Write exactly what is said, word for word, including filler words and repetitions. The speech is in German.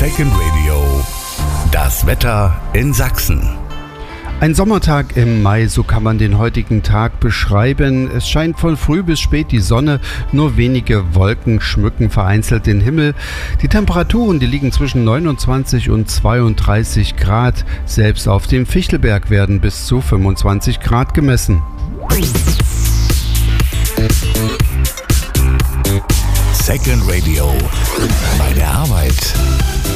Second Radio. Das Wetter in Sachsen. Ein Sommertag im Mai, so kann man den heutigen Tag beschreiben. Es scheint von früh bis spät die Sonne, nur wenige Wolken schmücken vereinzelt den Himmel. Die Temperaturen, die liegen zwischen neunundzwanzig und zweiunddreißig Grad. Selbst auf dem Fichtelberg werden bis zu fünfundzwanzig Grad gemessen. Second Radio. Bei der Arbeit.